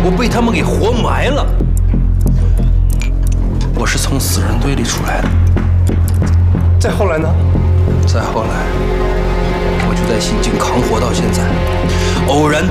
我被他们给活埋了。我是从死人堆里出来的。 再后来呢？ 再后来，我就在新京扛活到现在，偶然